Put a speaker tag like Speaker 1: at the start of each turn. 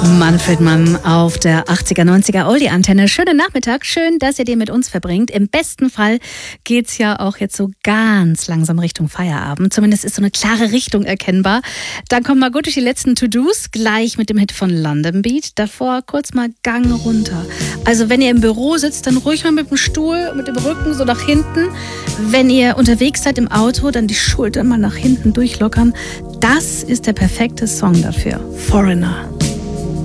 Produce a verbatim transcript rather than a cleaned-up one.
Speaker 1: Manfred Mann auf der achtziger, neunziger Oldie-Antenne. Schönen Nachmittag, schön, dass ihr den mit uns verbringt. Im besten Fall geht's ja auch jetzt so ganz langsam Richtung Feierabend. Zumindest ist so eine klare Richtung erkennbar. Dann kommt mal gut durch die letzten To-Dos, gleich mit dem Hit von London Beat. Davor kurz mal Gang runter. Also wenn ihr im Büro sitzt, dann ruhig mal mit dem Stuhl, mit dem Rücken so nach hinten. Wenn ihr unterwegs seid im Auto, dann die Schultern mal nach hinten durchlockern. Das ist der perfekte Song dafür. Foreigner.